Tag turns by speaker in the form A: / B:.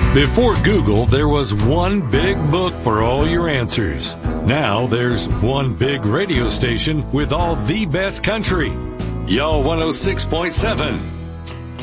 A: Before Google, there was one big book for all your answers. Now there's one big radio station with all the best country. Y'all 106.7.